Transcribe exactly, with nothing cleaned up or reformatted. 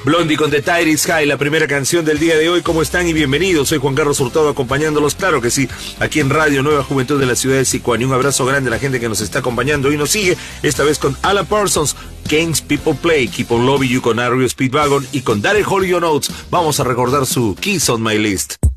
Blondie con The Tide is High, la primera canción del día de hoy. ¿Cómo están y bienvenidos? Soy Juan Carlos Hurtado acompañándolos, claro que sí, aquí en Radio Nueva Juventud de la ciudad de Sicuán. Y un abrazo grande a la gente que nos está acompañando y nos sigue, esta vez con Alan Parsons, Games People Play, Keep on Loving You con R E O Speedwagon y con Daryl Hall Your Notes. Vamos a recordar su Keys on My List.